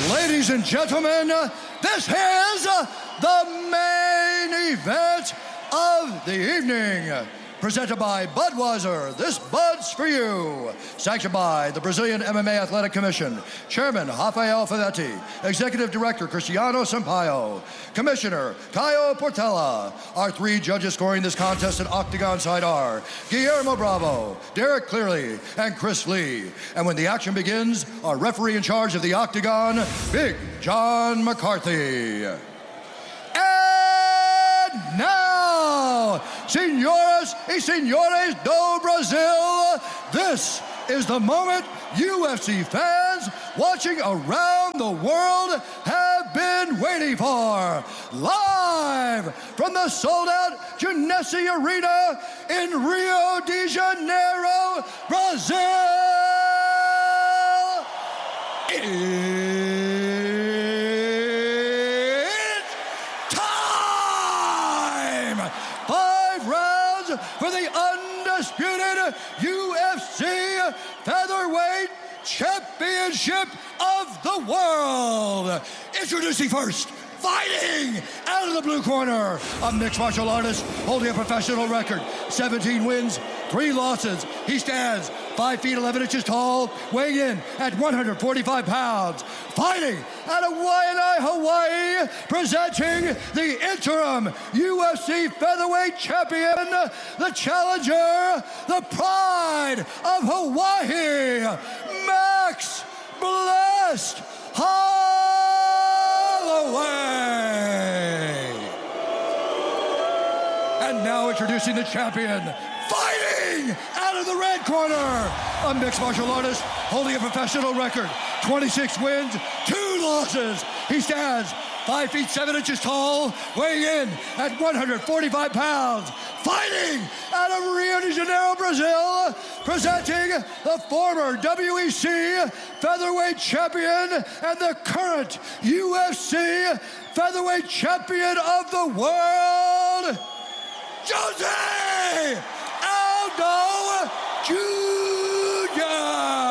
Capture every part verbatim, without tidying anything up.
Ladies and gentlemen, this is the main event of the evening. Presented by Budweiser, this Bud's for you. Sanctioned by the Brazilian M M A Athletic Commission. Chairman, Rafael Favetti. Executive Director, Cristiano Sampaio. Commissioner, Caio Portela. Our three judges scoring this contest in octagon side are Guillermo Bravo, Derek Clearly, and Chris Lee. And when the action begins, our referee in charge of the octagon, Big John McCarthy. And now, Senhoras y Senores do Brasil, this is the moment U F C fans watching around the world have been waiting for. Live from the sold-out Genesee Arena in Rio de Janeiro, Brazil. For the undisputed U F C Featherweight Championship of the World. Introducing first, fighting out of the blue corner, a mixed martial artist holding a professional record, seventeen wins, three losses. He stands five feet eleven inches tall, weighing in at one hundred forty-five pounds. Fighting out of Waianae, Hawaii, presenting the interim U F C Featherweight Champion, the challenger, the pride of Hawaii, Max Blessed Holloway. And now introducing the champion, fighting out of the red corner, a mixed martial artist holding a professional record, twenty-six wins, two losses. He stands five feet seven inches tall, weighing in at one hundred forty-five pounds. Fighting out of Rio de Janeiro, Brazil, presenting the former W E C Featherweight Champion and the current U F C Featherweight Champion of the World, Jose Aldo Junior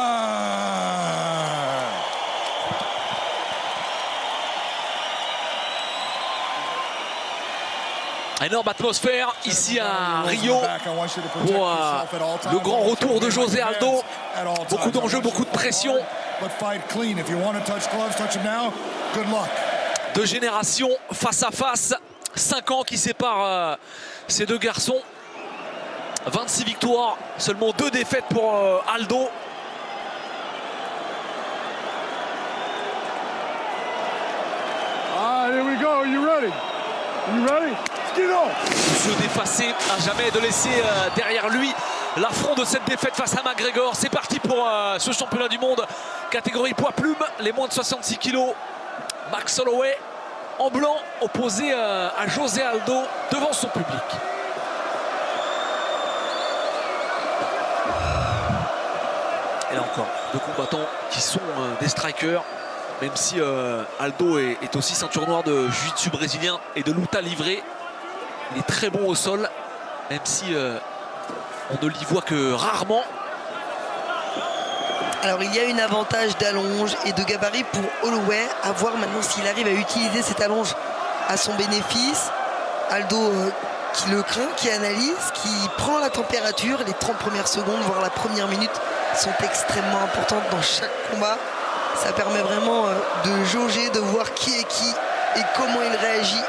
Énorme atmosphère ici à Rio pour euh, le grand retour de José Aldo. Beaucoup d'enjeux, beaucoup de pression. Deux générations face à face. Cinq ans qui séparent euh, ces deux garçons. vingt-six victoires, seulement deux défaites pour euh, Aldo. Ah, here we go. Are you ready? Are you ready? Se d'effacer à jamais, de laisser euh, derrière lui l'affront de cette défaite face à McGregor. C'est parti pour euh, ce championnat du monde catégorie poids plume, les moins de soixante-six kilos. Max Holloway en blanc opposé euh, à José Aldo devant son public. Et là encore, deux combattants qui sont euh, des strikers, même si euh, Aldo est, est aussi ceinture noire de jiu-jitsu brésilien et de luta livré. Il est très bon au sol, même si euh, on ne l'y voit que rarement. Alors il y a une avantage d'allonge et de gabarit pour Holloway. À voir maintenant s'il arrive à utiliser cette allonge à son bénéfice. Aldo euh, qui le craint, qui analyse, qui prend la température. Les trente premières secondes, voire la première minute, sont extrêmement importantes dans chaque combat. Ça permet vraiment euh, de jauger, de voir qui est qui et comment il réagit.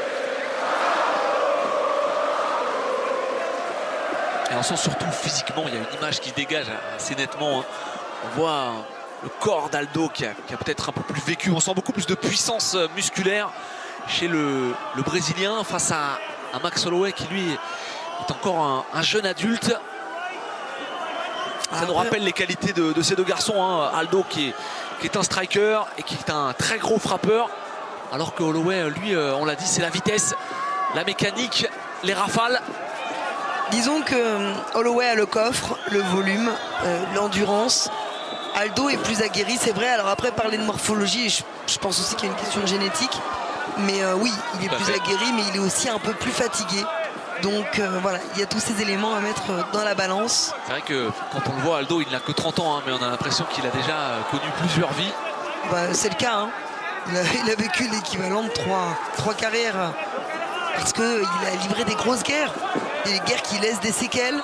Et on sent surtout physiquement, il y a une image qui se dégage assez nettement. On voit le corps d'Aldo qui a, a peut-être un peu plus vécu. On sent beaucoup plus de puissance musculaire chez le, le Brésilien face à, à Max Holloway qui lui est encore un, un jeune adulte. Ça ah, nous rappelle les qualités de, de ces deux garçons. Hein. Aldo qui est, qui est un striker et qui est un très gros frappeur. Alors que Holloway, lui, on l'a dit, c'est la vitesse, la mécanique, les rafales. Disons que Holloway a le coffre, le volume, euh, l'endurance. Aldo est plus aguerri, c'est vrai. Alors après, parler de morphologie, je, je pense aussi qu'il y a une question de génétique. Mais euh, oui, il est plus aguerri, mais il est aussi un peu plus fatigué. Donc euh, voilà, il y a tous ces éléments à mettre dans la balance. C'est vrai que quand on le voit, Aldo, il n'a que trente ans, hein, mais on a l'impression qu'il a déjà connu plusieurs vies. Bah, c'est le cas. Hein. Il, a, il a vécu l'équivalent de trois, trois carrières. Parce qu'il a livré des grosses guerres. Des guerres qui laissent des séquelles.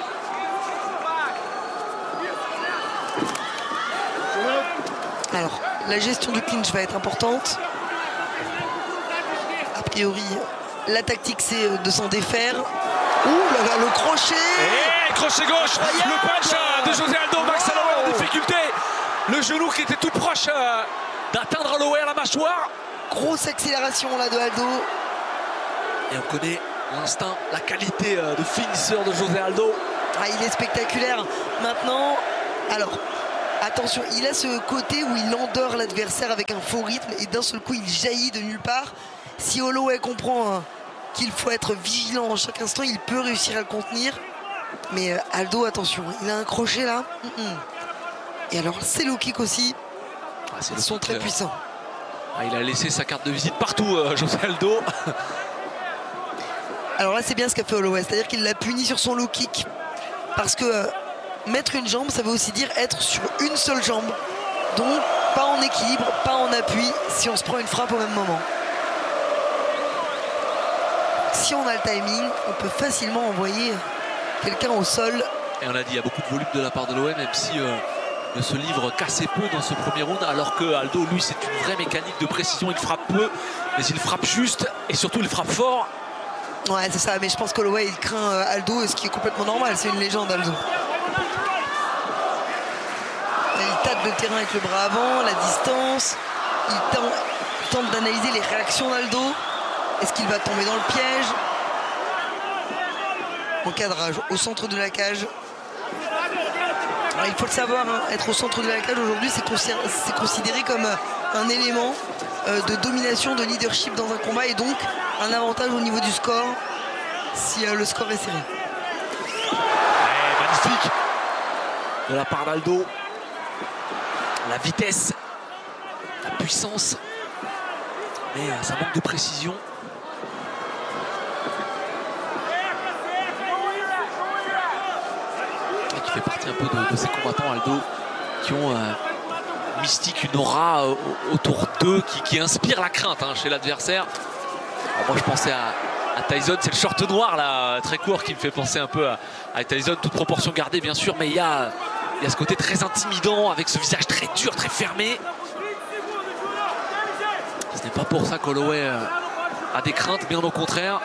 Alors, la gestion du clinch va être importante. A priori, la tactique, c'est de s'en défaire. Ouh là là, le crochet. Et crochet gauche, incroyable. Le punch de José Aldo, Max Holloway en difficulté. Le genou qui était tout proche d'atteindre Holloway à la mâchoire. Grosse accélération là de Aldo. Et on connaît l'instinct, la qualité de finisseur de José Aldo. Ah, il est spectaculaire. Maintenant, alors, attention, il a ce côté où il endort l'adversaire avec un faux rythme et d'un seul coup, il jaillit de nulle part. Si Holloway comprend qu'il faut être vigilant en chaque instant, il peut réussir à le contenir. Mais Aldo, attention, il a un crochet là. Et alors, c'est low kick aussi. Ah, Ils sont très puissants. Ah, il a laissé sa carte de visite partout, euh, José Aldo. Alors là, c'est bien ce qu'a fait Holloway, c'est-à-dire qu'il l'a puni sur son low kick. Parce que euh, mettre une jambe, ça veut aussi dire être sur une seule jambe. Donc, pas en équilibre, pas en appui, si on se prend une frappe au même moment. Si on a le timing, on peut facilement envoyer quelqu'un au sol. Et on l'a dit, il y a beaucoup de volume de la part de l'O M, même si euh, il se livre qu'assez peu dans ce premier round, alors que Aldo, lui, c'est une vraie mécanique de précision. Il frappe peu, mais il frappe juste, et surtout, il frappe fort. Ouais, c'est ça, mais je pense qu'Holloway, il craint Aldo, ce qui est complètement normal. C'est une légende, Aldo. Il tâte le terrain avec le bras avant, la distance. Il tente, tente d'analyser les réactions d'Aldo. Est-ce qu'il va tomber dans le piège? Encadrage au centre de la cage. Alors, il faut le savoir, hein, être au centre de la cage aujourd'hui, c'est considéré comme un élément euh, de domination, de leadership dans un combat et donc un avantage au niveau du score si euh, le score est serré. Ouais, magnifique de la part d'Aldo. La vitesse, la puissance, mais euh, ça manque de précision. Et qui fait partie un peu de, de ces combattants, Aldo, qui ont euh, une mystique, une aura euh, autour d'eux qui, qui inspire la crainte hein, chez l'adversaire. Moi je pensais à, à Tyson, c'est le short noir là, très court, qui me fait penser un peu à, à Tyson, toute proportion gardée bien sûr, mais il y a, il y a ce côté très intimidant avec ce visage très dur, très fermé. Ce n'est pas pour ça qu'Holloway a des craintes, bien au contraire.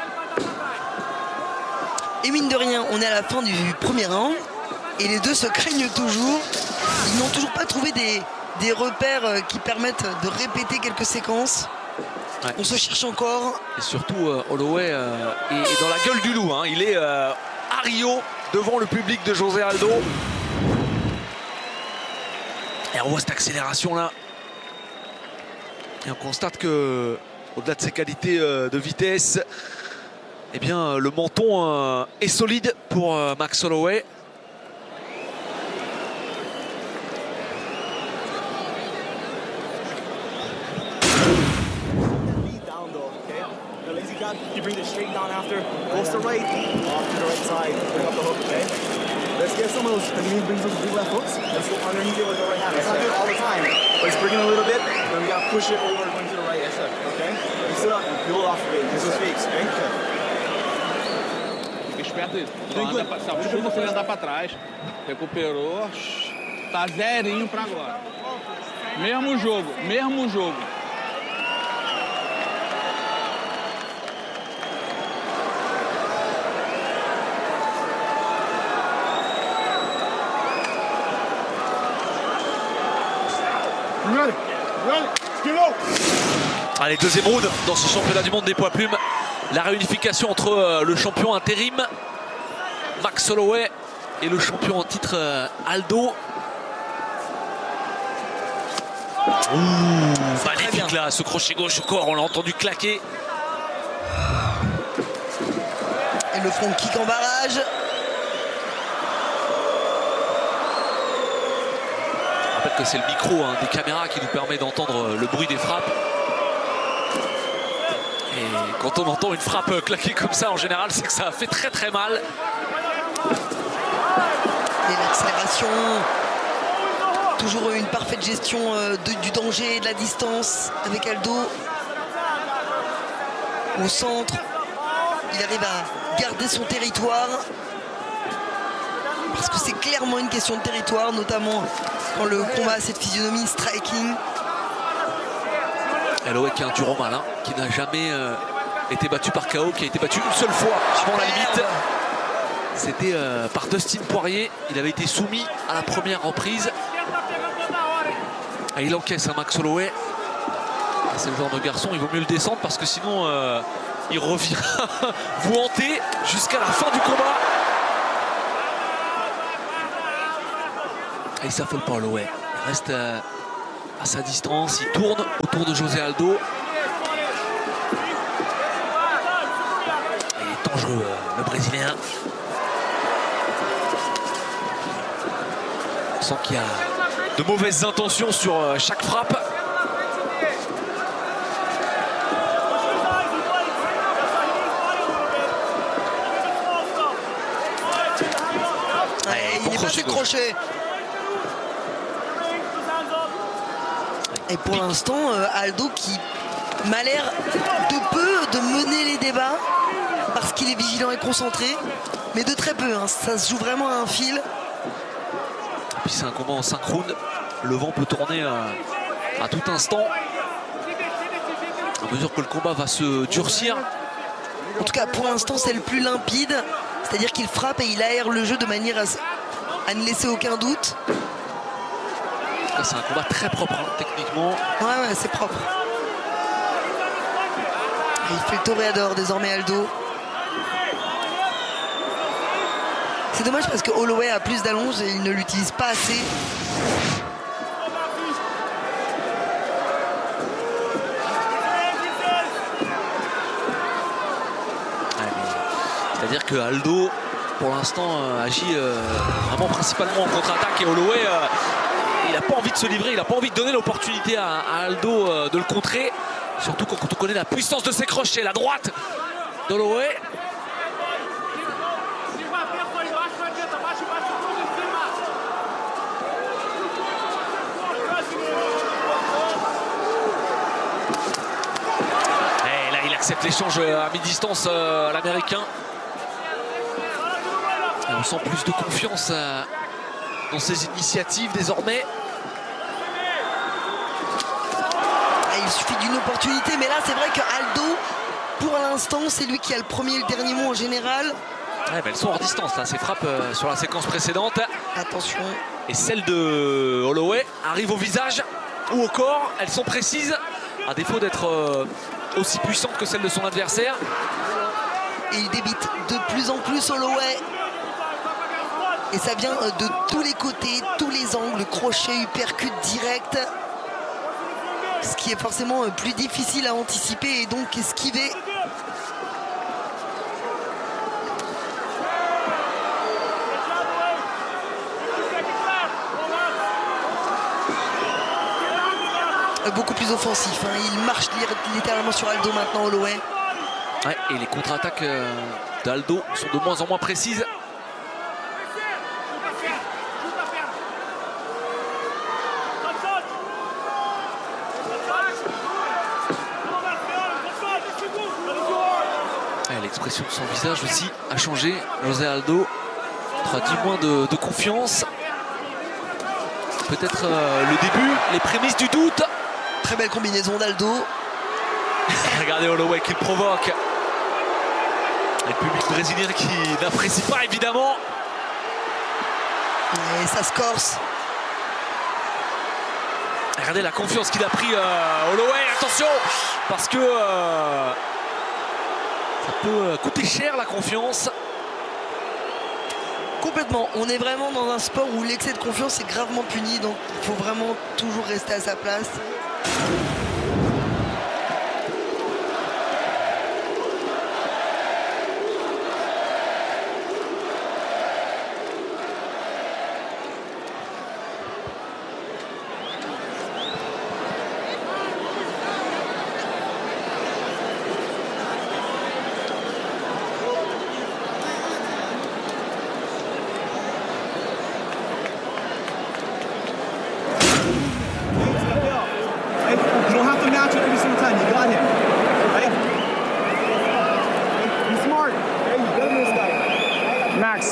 Et mine de rien, on est à la fin du premier round et les deux se craignent toujours. Ils n'ont toujours pas trouvé des, des repères qui permettent de répéter quelques séquences. Ouais. On se cherche encore. Et surtout, euh, Holloway euh, est, est dans la gueule du loup. Hein. Il est euh, à Rio devant le public de José Aldo. Et on voit cette accélération là. Et on constate que, au-delà de ses qualités euh, de vitesse, eh bien, le menton euh, est solide pour euh, Max Holloway. You bring it straight down after, goes to right, off to the right side, bring up the hook, okay? Let's get some of those, and then brings those big left hooks. Let's go underneath it with the right hand. Let's not do it all the time. Let's bring it a little bit, then we gotta push it over and to the right, okay? Mix it up and build off the base, use those fakes, okay? Fica esperto isso. Só anda pra, só puxa você andar pra trás. Recuperou. Tá zerinho pra agora. Mesmo jogo, mesmo jogo. Allez, deuxième round dans ce championnat du monde des poids plumes. La réunification entre euh, le champion intérim Max Holloway et le champion en titre euh, Aldo. Ouh, magnifique là, ce crochet gauche au corps, on l'a entendu claquer. Et le front kick en barrage. Je rappelle que c'est le micro hein, des caméras qui nous permet d'entendre le bruit des frappes. Et quand on entend une frappe claquer comme ça, en général, c'est que ça a fait très très mal. Et l'accélération toujours une parfaite gestion euh, de, du danger et de la distance avec Aldo. Au centre, il arrive à garder son territoire. Parce que c'est clairement une question de territoire, notamment quand le combat a cette physionomie striking. Holloway qui est un dur au mal, hein, qui n'a jamais euh, été battu par K O, qui a été battu une seule fois avant la limite. C'était euh, par Dustin Poirier. Il avait été soumis à la première reprise. Et il encaisse un Max Holloway. C'est le genre de garçon, il vaut mieux le descendre parce que sinon euh, il revient vous hanter jusqu'à la fin du combat. Et il s'affole pas Holloway. Il reste euh, à sa distance. Il tourne autour de José Aldo. Et il est dangereux, euh, le Brésilien. On sent qu'il y a de mauvaises intentions sur euh, chaque frappe. Ouais, il est passé crochet. Et pour l'instant, euh, Aldo qui m'a l'air de peu de mener les débats parce qu'il est vigilant et concentré, mais de très peu, hein. Ça se joue vraiment à un fil. Et puis c'est un combat en cinq rounds. Le vent peut tourner euh, à tout instant. À mesure que le combat va se durcir. En tout cas, pour l'instant, c'est le plus limpide. C'est-à-dire qu'il frappe et il aère le jeu de manière à, à ne laisser aucun doute. C'est un combat très propre, hein, techniquement. Ouais, ouais, c'est propre. Et il fait le toréador désormais, Aldo. C'est dommage parce que Holloway a plus d'allonge et il ne l'utilise pas assez. C'est-à-dire que Aldo, pour l'instant, euh, agit euh, vraiment principalement en contre-attaque et Holloway, euh, il n'a pas envie de se livrer, il n'a pas envie de donner l'opportunité à, à Aldo euh, de le contrer. Surtout quand on connaît la puissance de ses crochets, la droite d'Holloway. Et là, il accepte l'échange à mi-distance, euh, l'Américain. Et on sent plus de confiance euh, dans ses initiatives désormais. Il suffit d'une opportunité, mais là c'est vrai que Aldo, pour l'instant, c'est lui qui a le premier et le dernier mot en général. Ouais, mais elles sont hors distance là, ces frappes euh, sur la séquence précédente. Attention. Et celles de Holloway arrivent au visage ou au corps. Elles sont précises, à défaut d'être euh, aussi puissantes que celles de son adversaire. Et il débite de plus en plus Holloway. Et ça vient de tous les côtés, tous les angles, crochet, uppercut direct. Ce qui est forcément plus difficile à anticiper et donc esquiver. Beaucoup plus offensif, hein. Il marche littéralement sur Aldo maintenant, Holloway. Ouais, et les contre-attaques euh, d'Aldo sont de moins en moins précises. L'expression de son visage aussi a changé. José Aldo traduit moins de, de confiance. Peut-être euh, le début, les prémices du doute. Très belle combinaison d'Aldo. Regardez Holloway qui le provoque. Et le public brésilien qui n'apprécie pas évidemment. Et ça se corse. Regardez la confiance qu'il a pris euh, Holloway. Attention, parce que euh, ça peut coûter cher la confiance. Complètement. On est vraiment dans un sport où l'excès de confiance est gravement puni. Donc il faut vraiment toujours rester à sa place.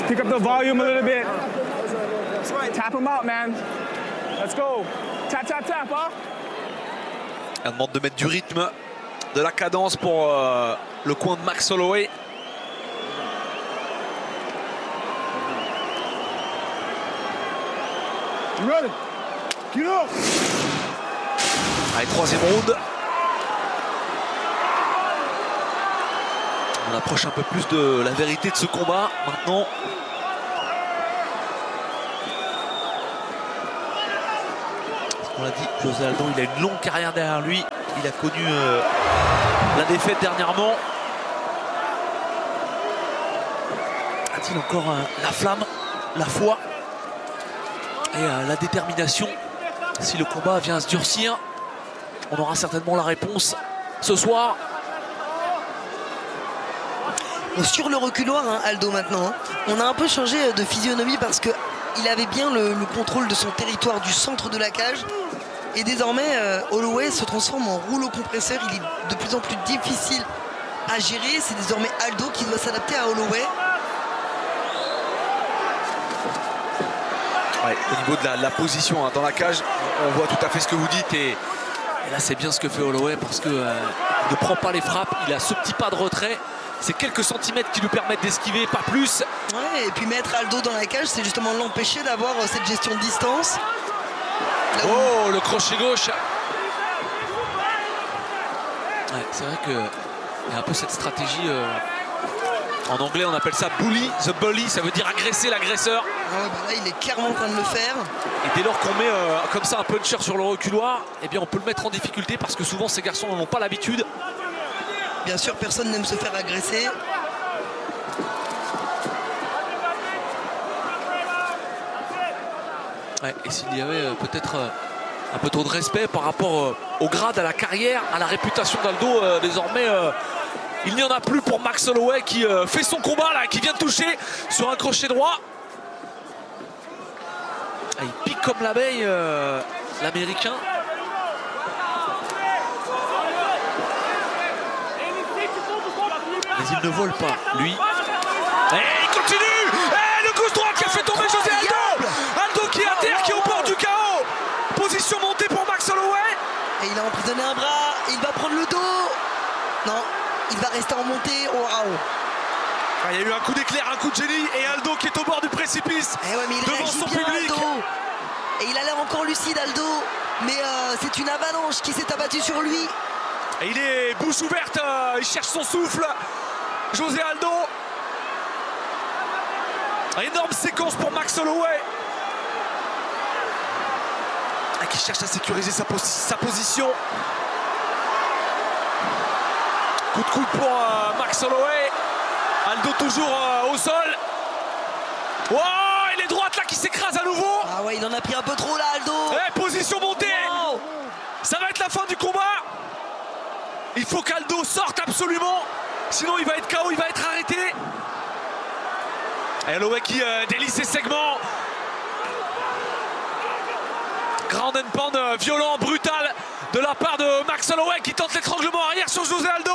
Pick up the volume a little bit. Tap him out, man. Let's go. Tap, tap, tap, huh? On demande de mettre du rythme, de la cadence pour euh, le coin de Max Holloway. You ready? Get up. Allez, troisième round. On approche un peu plus de la vérité de ce combat maintenant. On l'a dit, José Aldo, il a une longue carrière derrière lui. Il a connu euh, la défaite dernièrement. A-t-il encore euh, la flamme, la foi et euh, la détermination? Si le combat vient à se durcir, on aura certainement la réponse ce soir. Bon, sur le reculoir, hein, Aldo maintenant, hein, on a un peu changé de physionomie parce qu'il avait bien le, le contrôle de son territoire du centre de la cage. Et désormais, euh, Holloway se transforme en rouleau compresseur. Il est de plus en plus difficile à gérer. C'est désormais Aldo qui doit s'adapter à Holloway. Ouais, au niveau de la, la position hein, dans la cage, on voit tout à fait ce que vous dites. Et, et là, c'est bien ce que fait Holloway parce qu'il euh, ne prend pas les frappes. Il a ce petit pas de retrait. C'est quelques centimètres qui lui permettent d'esquiver, pas plus. Ouais, et puis mettre Aldo dans la cage, c'est justement l'empêcher d'avoir euh, cette gestion de distance. Là où... Oh, le crochet gauche. Ouais, c'est vrai qu'il y a un peu cette stratégie. Euh, en anglais, on appelle ça bully, the bully. Ça veut dire agresser l'agresseur. Ah ouais, bah là, il est clairement en train de le faire. Et dès lors qu'on met euh, comme ça un puncher sur le reculoir, eh bien, on peut le mettre en difficulté parce que souvent, ces garçons n'en ont pas l'habitude. Bien sûr, personne n'aime se faire agresser. Ouais, et s'il y avait euh, peut-être euh, un peu trop de respect par rapport euh, au grade, à la carrière, à la réputation d'Aldo, euh, désormais, euh, il n'y en a plus pour Max Holloway qui euh, fait son combat là, qui vient de toucher sur un crochet droit. Ah, il pique comme l'abeille, euh, l'Américain. Mais il ne vole pas, lui. Et il continue. Et le gauche droit qui a fait tomber José Aldo. Aldo qui est à terre, qui est au bord du chaos. Position montée pour Max Holloway. Et il a emprisonné un bras. Il va prendre le dos. Non, il va rester en montée. Oh, waouh. Ah, il y a eu un coup d'éclair, un coup de génie. Et Aldo qui est au bord du précipice. Eh ouais, mais il devant son bien, public. Aldo. Et il a l'air encore lucide, Aldo. Mais euh, c'est une avalanche qui s'est abattue sur lui. Et il est bouche ouverte. Euh, il cherche son souffle. José Aldo. Énorme séquence pour Max Holloway. Ah, qui cherche à sécuriser sa, posi sa position. Coup de coude pour euh, Max Holloway. Aldo toujours euh, au sol. Oh, et les droites là qui s'écrasent à nouveau. Ah ouais, il en a pris un peu trop là, Aldo. Eh, position montée. Wow. Ça va être la fin du combat. Il faut qu'Aldo sorte absolument. Sinon il va être K O, il va être arrêté. Et Holloway qui euh, délie ses segments. Ground and pound euh, violent, brutal de la part de Max Holloway qui tente l'étranglement arrière sur José Aldo.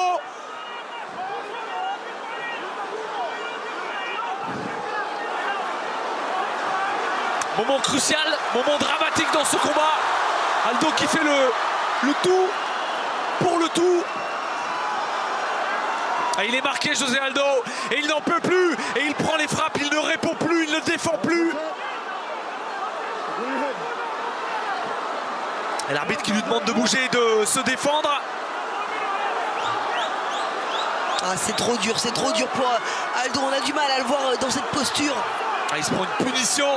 Moment crucial, moment dramatique dans ce combat. Aldo qui fait le, le tout pour le tout. Ah, il est marqué José Aldo et il n'en peut plus et il prend les frappes, il ne répond plus, il ne défend plus. Et l'arbitre qui lui demande de bouger, de se défendre. Ah, c'est trop dur, c'est trop dur pour Aldo. On a du mal à le voir dans cette posture. Ah, il se prend une punition.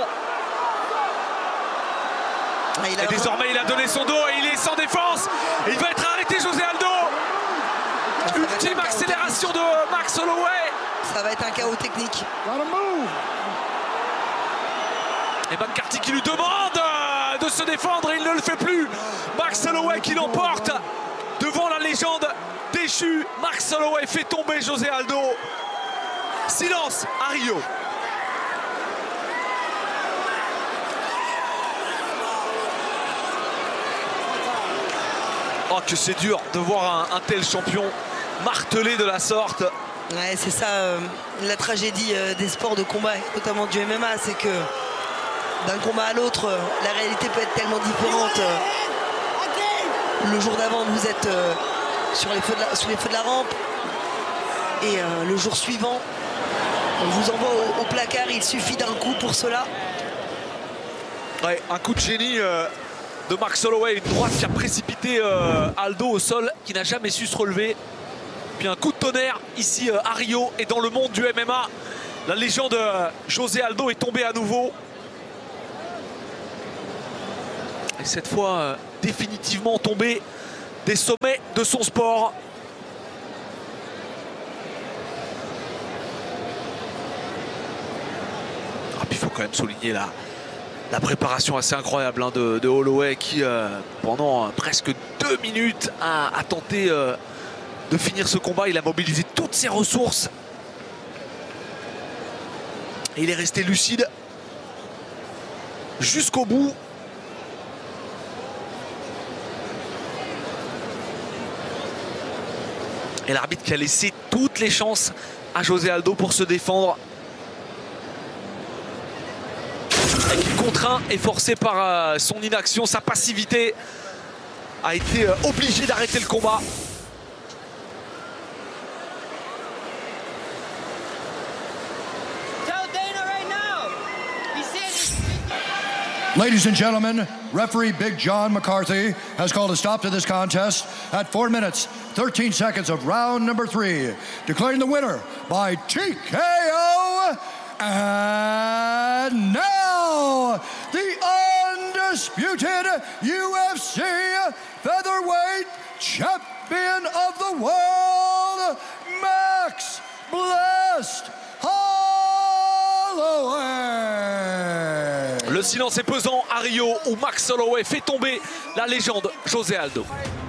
Ah, il a et désormais il a donné son dos et il est sans défense. Et il va être arrêté José Aldo. Ultime accélération de Max Holloway. Ça va être un chaos technique. Et McCarthy qui lui demande de se défendre et il ne le fait plus. Max Holloway qui l'emporte devant la légende déchue. Max Holloway fait tomber José Aldo. Silence à Rio. Oh, que c'est dur de voir un, un tel champion martelé de la sorte. Ouais, c'est ça euh, la tragédie euh, des sports de combat, notamment du M M A, c'est que d'un combat à l'autre, euh, la réalité peut être tellement différente. Euh, le jour d'avant, vous êtes euh, sur les feux de la, sous les feux de la rampe, et euh, le jour suivant, on vous envoie au, au placard. Il suffit d'un coup pour cela. Ouais, un coup de génie euh, de Max Holloway, une droite qui a précipité euh, Aldo au sol, qui n'a jamais su se relever. Puis un coup de tonnerre ici euh, à Rio, et dans le monde du M M A, la légende euh, José Aldo est tombée à nouveau. Et cette fois, euh, définitivement tombé des sommets de son sport. Ah, puis il faut quand même souligner la, la préparation assez incroyable hein, de, de Holloway, qui euh, pendant euh, presque deux minutes a, a tenté euh, de finir ce combat. Il a mobilisé toutes ses ressources et il est resté lucide jusqu'au bout. Et l'arbitre qui a laissé toutes les chances à José Aldo pour se défendre, et qui contraint et forcé par euh, son inaction, sa passivité, a été euh, obligé d'arrêter le combat. Ladies and gentlemen, referee Big John McCarthy has called a stop to this contest at four minutes, thirteen seconds of round number three, declaring the winner by T K O. And now, the undisputed U F C featherweight champion of the world, Max Blessed Holloway. Le silence est pesant à Rio, où Max Holloway fait tomber la légende José Aldo.